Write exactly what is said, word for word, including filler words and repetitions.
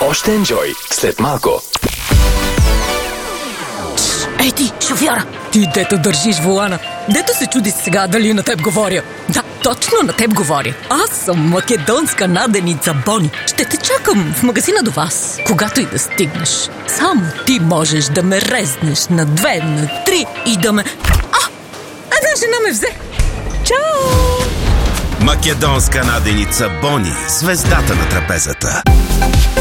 Още енджой след малко. Ей ти, шофьора! Ти, дето държиш волана, дето се чуди сега дали на теб говоря. Да, точно на теб говоря. Аз съм македонска наденица Бони. Ще те чакам в магазина до вас, когато и да стигнеш. Само ти можеш да ме резнеш на две, на три и да ме... А! Една жена ме взе! Чао! Македонска наденица Бони, звездата на трапезата.